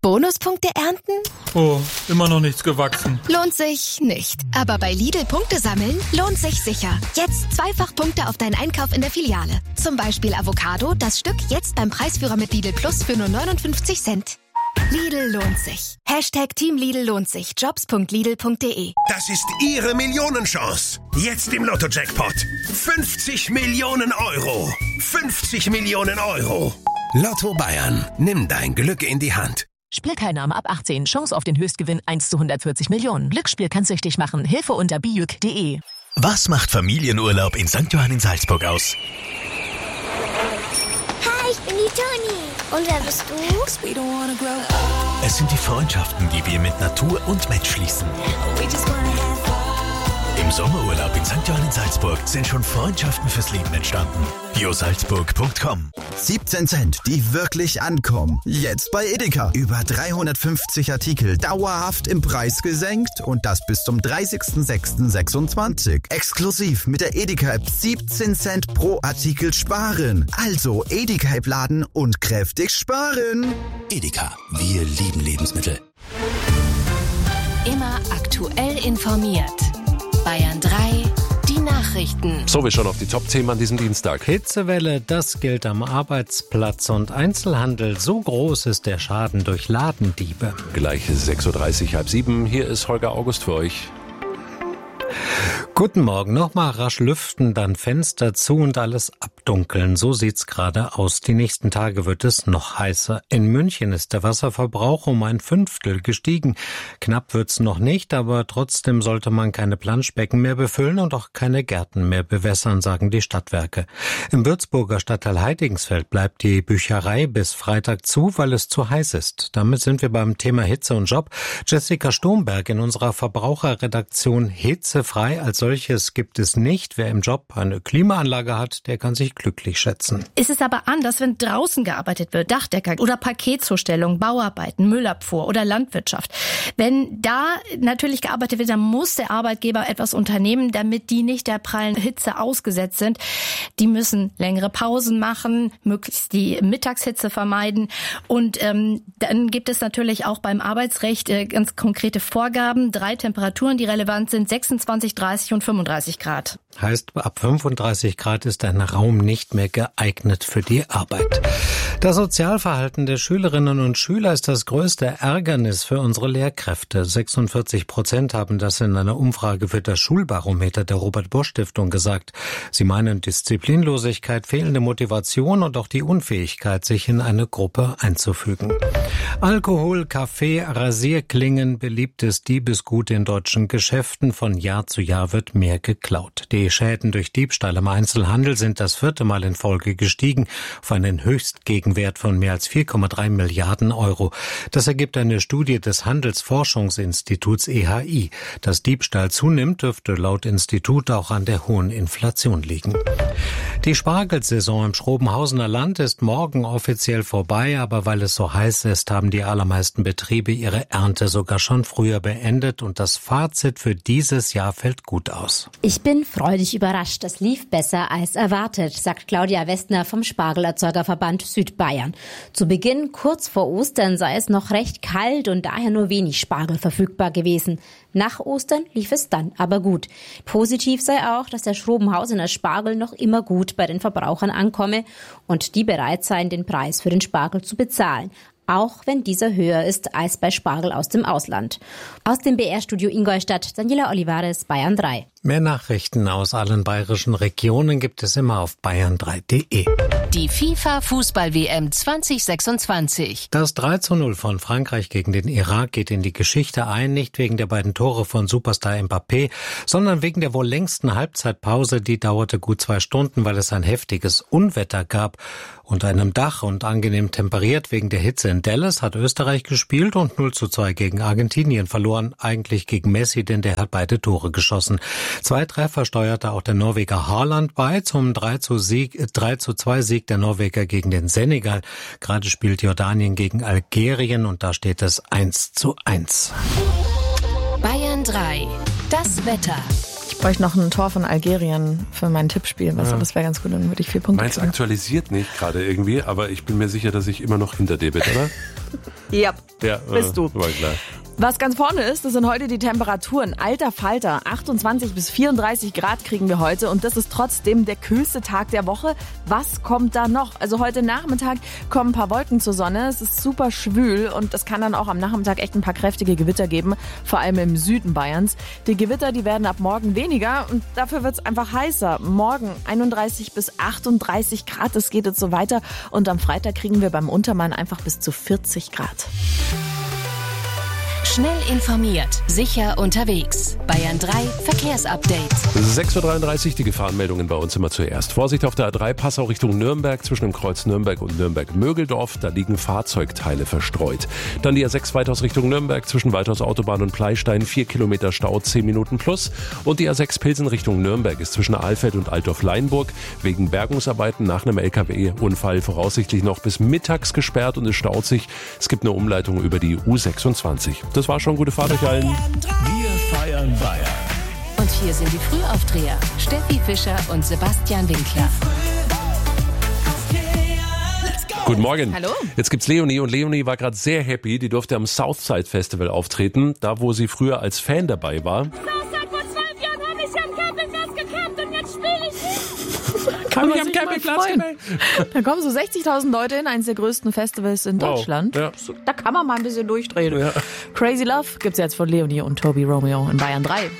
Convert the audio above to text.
Bonuspunkte ernten? Oh, immer noch nichts gewachsen. Lohnt sich nicht. Aber bei Lidl Punkte sammeln lohnt sich sicher. Jetzt 2-fach Punkte auf deinen Einkauf in der Filiale. Zum Beispiel Avocado, das Stück jetzt beim Preisführer mit Lidl Plus für nur 59 Cent. Lidl lohnt sich. Team Lidl lohnt sich. Jobs.lidl.de. Das ist Ihre Millionenchance. Jetzt im Lotto-Jackpot. 50 Millionen Euro. 50 Millionen Euro. Lotto Bayern. Nimm dein Glück in die Hand. Spielteilnahme ab 18. Chance auf den Höchstgewinn 1:140 Millionen. Glücksspiel kann süchtig machen. Hilfe unter bijuk.de. Was macht Familienurlaub in St. Johann in Salzburg aus? Hi, ich bin die Toni. Und wer bist du? Es sind die Freundschaften, die wir mit Natur und Mensch schließen. Im Sommerurlaub in St. Johann in Salzburg sind schon Freundschaften fürs Leben entstanden. biosalzburg.com. 17 Cent, die wirklich ankommen. Jetzt bei Edeka. Über 350 Artikel dauerhaft im Preis gesenkt und das bis zum 30.06.26. Exklusiv mit der Edeka-App 17 Cent pro Artikel sparen. Also Edeka-App laden und kräftig sparen. Edeka, wir lieben Lebensmittel. Immer aktuell informiert. Bayern 3, die Nachrichten. So, wir schauen auf die Top-Themen an diesem Dienstag. Hitzewelle, das gilt am Arbeitsplatz und Einzelhandel. So groß ist der Schaden durch Ladendiebe. Gleich 6.30 Uhr, halb 7. Hier ist Holger August für euch. Guten Morgen. Nochmal rasch lüften, dann Fenster zu und alles abdunkeln. So sieht's gerade aus. Die nächsten Tage wird es noch heißer. In München ist der Wasserverbrauch um 1/5 gestiegen. Knapp wird's noch nicht, aber trotzdem sollte man keine Planschbecken mehr befüllen und auch keine Gärten mehr bewässern, sagen die Stadtwerke. Im Würzburger Stadtteil Heidingsfeld bleibt die Bücherei bis Freitag zu, weil es zu heiß ist. Damit sind wir beim Thema Hitze und Job. Jessica Sturmberg in unserer Verbraucherredaktion: hitzefrei als solches gibt es nicht. Wer im Job eine Klimaanlage hat, der kann sich glücklich schätzen. Es ist aber anders, wenn draußen gearbeitet wird, Dachdecker oder Paketzustellung, Bauarbeiten, Müllabfuhr oder Landwirtschaft. Wenn da natürlich gearbeitet wird, dann muss der Arbeitgeber etwas unternehmen, damit die nicht der prallen Hitze ausgesetzt sind. Die müssen längere Pausen machen, möglichst die Mittagshitze vermeiden. Und dann gibt es natürlich auch beim Arbeitsrecht ganz konkrete Vorgaben. 3 Temperaturen, die relevant sind: 26, 30 und 35 Grad. Heißt, ab 35 Grad ist ein Raum nicht mehr geeignet für die Arbeit. Das Sozialverhalten der Schülerinnen und Schüler ist das größte Ärgernis für unsere Lehrkräfte. 46% haben das in einer Umfrage für das Schulbarometer der Robert-Bosch-Stiftung gesagt. Sie meinen Disziplinlosigkeit, fehlende Motivation und auch die Unfähigkeit, sich in eine Gruppe einzufügen. Alkohol, Kaffee, Rasierklingen, beliebtes Diebesgut in deutschen Geschäften. Von Jahr zu Jahr wird mehr geklaut. Die Schäden durch Diebstahl im Einzelhandel sind das 4. Mal in Folge gestiegen auf einen Höchstgegenwert von mehr als 4,3 Milliarden Euro. Das ergibt eine Studie des Handelsforschungsinstituts EHI. Dass Diebstahl zunimmt, dürfte laut Institut auch an der hohen Inflation liegen. Die Spargelsaison im Schrobenhausener Land ist morgen offiziell vorbei, aber weil es so heiß ist, haben die allermeisten Betriebe ihre Ernte sogar schon früher beendet und das Fazit für dieses Jahr fällt gut aus. Ich bin freudig überrascht. Es lief besser als erwartet, sagt Claudia Westner vom Spargelerzeugerverband Südbayern. Zu Beginn, kurz vor Ostern, sei es noch recht kalt und daher nur wenig Spargel verfügbar gewesen. Nach Ostern lief es dann aber gut. Positiv sei auch, dass der Schrobenhausener Spargel noch immer gut bei den Verbrauchern ankomme und die bereit seien, den Preis für den Spargel zu bezahlen. Auch wenn dieser höher ist als bei Spargel aus dem Ausland. Aus dem BR-Studio Ingolstadt, Daniela Olivares, Bayern 3. Mehr Nachrichten aus allen bayerischen Regionen gibt es immer auf bayern3.de. Die FIFA-Fußball-WM 2026. Das 3:0 von Frankreich gegen den Irak geht in die Geschichte ein, nicht wegen der beiden Tore von Superstar Mbappé, sondern wegen der wohl längsten Halbzeitpause. Die dauerte gut 2 Stunden, weil es ein heftiges Unwetter gab. Unter einem Dach und angenehm temperiert wegen der Hitze in Dallas hat Österreich gespielt und 0:2 gegen Argentinien verloren. Eigentlich gegen Messi, denn der hat beide Tore geschossen. 2 Treffer steuerte auch der Norweger Haaland bei zum 3:2 Sieg der Norweger gegen den Senegal. Gerade spielt Jordanien gegen Algerien und da steht es 1:1. Bayern 3. Das Wetter. Ich bräuchte noch ein Tor von Algerien für mein Tippspiel. Also das wäre ganz gut, dann würde ich 4 Punkte Meins kriegen. aktualisiert nicht gerade irgendwie, aber ich bin mir sicher, dass ich immer noch hinter dir bin, oder? Ja, bist du. War klar. Was ganz vorne ist, das sind heute die Temperaturen. Alter Falter, 28 bis 34 Grad kriegen wir heute und das ist trotzdem der kühlste Tag der Woche. Was kommt da noch? Also heute Nachmittag kommen ein paar Wolken zur Sonne. Es ist super schwül und es kann dann auch am Nachmittag echt ein paar kräftige Gewitter geben, vor allem im Süden Bayerns. Die Gewitter, die werden ab morgen weniger und dafür wird es einfach heißer. Morgen 31 bis 38 Grad, das geht jetzt so weiter und am Freitag kriegen wir beim Untermann einfach bis zu 40 Grad. Schnell informiert, sicher unterwegs. Bayern 3 Verkehrsupdate. 6.33 Uhr, die Gefahrenmeldungen bei uns immer zuerst. Vorsicht auf der A3 Passau Richtung Nürnberg, zwischen dem Kreuz Nürnberg und Nürnberg-Mögeldorf. Da liegen Fahrzeugteile verstreut. Dann die A6 Weithaus Richtung Nürnberg, zwischen Weithaus Autobahn und Pleistein. 4 Kilometer Stau, 10 Minuten plus. Und die A6 Pilsen Richtung Nürnberg ist zwischen Ahlfeld und Altdorf-Leinburg wegen Bergungsarbeiten nach einem LKW-Unfall voraussichtlich noch bis mittags gesperrt und es staut sich. Es gibt eine Umleitung über die U26. Das war schon, gute Fahrt euch allen. Wir feiern Bayern. Und hier sind die Frühaufdreher. Steffi Fischer und Sebastian Winkler. Guten Morgen. Hallo. Jetzt gibt's Leonie und Leonie war gerade sehr happy. Die durfte am Southside Festival auftreten, da wo sie früher als Fan dabei war. Southside vor 12 Jahren habe ich am Campingplatz gecampt und jetzt spiele ich nicht. Kann man sich mal freuen. Da kommen so 60.000 Leute in eines der größten Festivals in Deutschland. Ja. Da kann man mal ein bisschen durchdrehen. Ja. Crazy Love gibt's jetzt von Leonie und Toby Romeo in Bayern 3.